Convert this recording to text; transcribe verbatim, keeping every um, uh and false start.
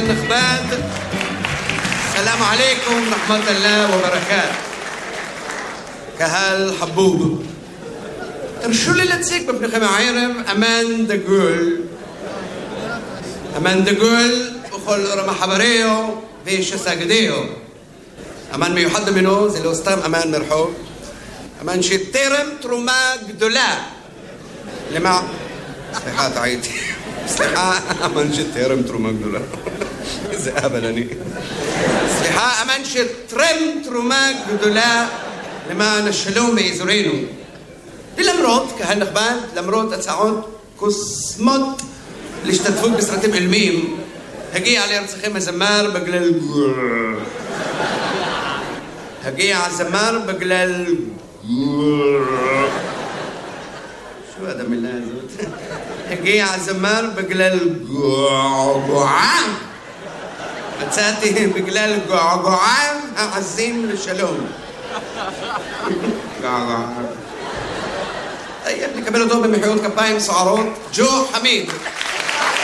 النخبات، السلام عليكم ورحمة الله وبركاته. קהל חבוב, תרשו לי להציג בפניכם הערב אמן דגול. אמן דגול וכל רמה חבריו ושסגדיו. אמן מיוחד ממנו, זה לא סתם אמן מרחוב, אמן שתרם תרומה גדולה למה... סליחה, טעיתי. סליחה, אמן שתרם תרומה גדולה. איזה אבל אני. סליחה, אמן שתרם תרומה גדולה למען השלום באזורנו. ולמרות, קהל נכבד, למרות הצעות קוסמות להשתתפות בסרטים אילמים, הגיע להרצכם הזמר בגלל... הגיע הזמר בגלל... شو هذا من هذا؟ הגיע הזמר בגלל געגועה. מצאתי בגלל געגועה העזים לשלום. געגועה. طيب نكمل אותו במחיאות כפיים סוערות. ג'ו חמיד.